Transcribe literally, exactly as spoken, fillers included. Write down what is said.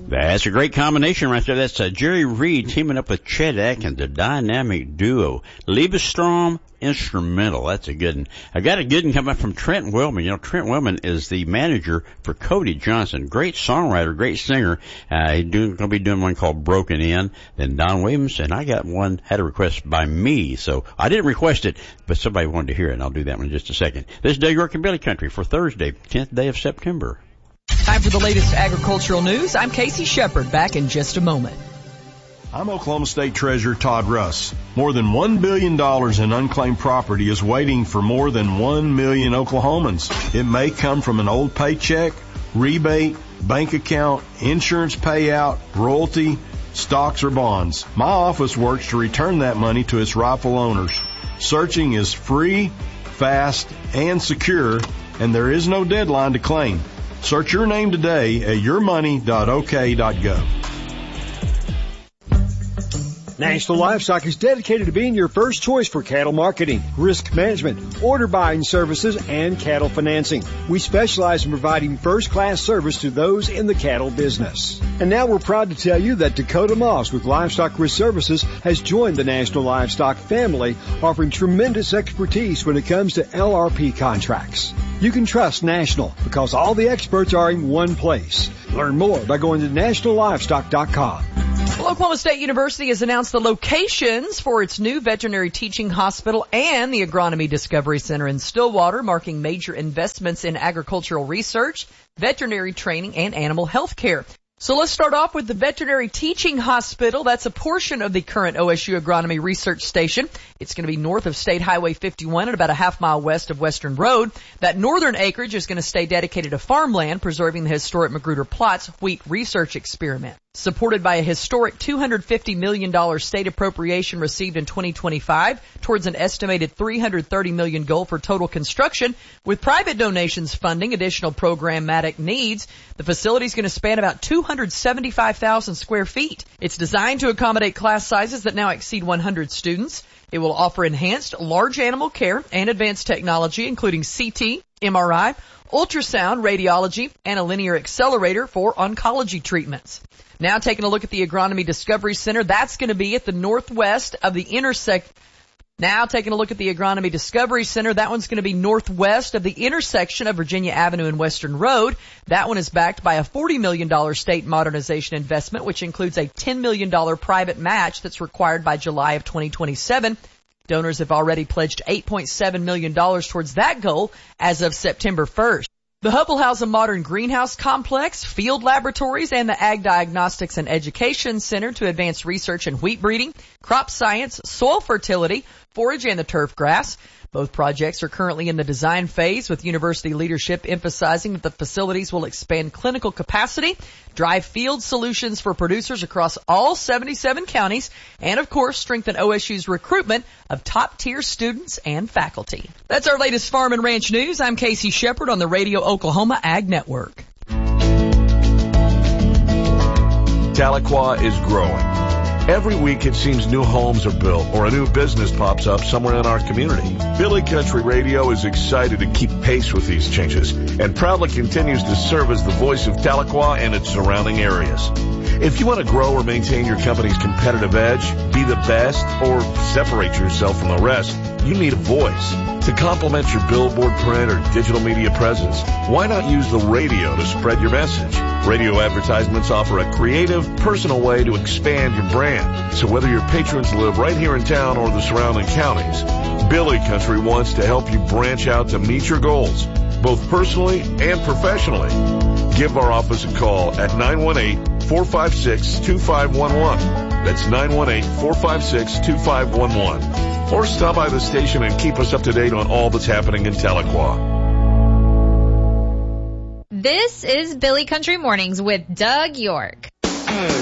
That's a great combination right there. That's uh, Jerry Reed teaming up with Chet Atkins, a dynamic duo. Liebestrom Instrumental. That's a good one. I got a good one coming from Trent Wellman. You know, Trent Wellman is the manager for Cody Johnson. Great songwriter, great singer. Uh, he's doing, gonna be doing one called Broken In. Then Don Williams, and I got one, had a request by me. So I didn't request it, but somebody wanted to hear it, and I'll do that one in just a second. This is Doug York and Billy Country for Thursday, tenth day of September. Time for the latest agricultural news. I'm Casey Shepard, back in just a moment. I'm Oklahoma State Treasurer Todd Russ. More than one billion dollars in unclaimed property is waiting for more than one million Oklahomans. It may come from an old paycheck, rebate, bank account, insurance payout, royalty, stocks, or bonds. My office works to return that money to its rightful owners. Searching is free, fast, and secure, and there is no deadline to claim. Search your name today at your money dot o k dot gov. National Livestock is dedicated to being your first choice for cattle marketing, risk management, order buying services, and cattle financing. We specialize in providing first-class service to those in the cattle business. And now we're proud to tell you that Dakota Moss with Livestock Risk Services has joined the National Livestock family, offering tremendous expertise when it comes to L R P contracts. You can trust National because all the experts are in one place. Learn more by going to national livestock dot com. Well, Oklahoma State University has announced the locations for its new veterinary teaching hospital and the Agronomy Discovery Center in Stillwater, marking major investments in agricultural research, veterinary training, and animal health care. So let's start off with the Veterinary Teaching Hospital. That's a portion of the current O S U Agronomy Research Station. It's going to be north of State Highway fifty-one and about a half mile west of Western Road. That northern acreage is going to stay dedicated to farmland, preserving the historic Magruder Plots wheat research experiment. Supported by a historic two hundred fifty million dollars state appropriation received in twenty twenty-five towards an estimated three hundred thirty million dollars goal for total construction, with private donations funding additional programmatic needs, the facility is going to span about two hundred seventy-five thousand square feet. It's designed to accommodate class sizes that now exceed one hundred students. It will offer enhanced large animal care and advanced technology, including C T, M R I, ultrasound, radiology, and a linear accelerator for oncology treatments. Now taking a look at the Agronomy Discovery Center, that's going to be at the northwest of the intersect. Now taking a look at the Agronomy Discovery Center, that one's going to be northwest of the intersection of Virginia Avenue and Western Road. That one is backed by a forty million dollars state modernization investment, which includes a ten million dollars private match that's required by July of twenty twenty-seven. Donors have already pledged eight point seven million dollars towards that goal as of September first. The hub will house a modern greenhouse complex, field laboratories, and the Ag Diagnostics and Education Center to advance research in wheat breeding, crop science, soil fertility, forage, and the turf grass. Both projects are currently in the design phase, with university leadership emphasizing that the facilities will expand clinical capacity, drive field solutions for producers across all seventy-seven counties, and of course strengthen O S U's recruitment of top-tier students and faculty. That's our latest farm and ranch news. I'm Casey Shepard on the Radio Oklahoma Ag Network. Tahlequah is growing. Every week it seems new homes are built or a new business pops up somewhere in our community. Billy Country Radio is excited to keep pace with these changes and proudly continues to serve as the voice of Tahlequah and its surrounding areas. If you want to grow or maintain your company's competitive edge, be the best, or separate yourself from the rest, you need a voice. To complement your billboard, print, or digital media presence, why not use the radio to spread your message? Radio advertisements offer a creative, personal way to expand your brand. So whether your patrons live right here in town or the surrounding counties, Billy Country wants to help you branch out to meet your goals, both personally and professionally. Give our office a call at nine one eight, four five six, two five one one. That's nine one eight, four five six, two five one one. Or stop by the station and keep us up to date on all that's happening in Tahlequah. This is Billy Country Mornings with Doug York.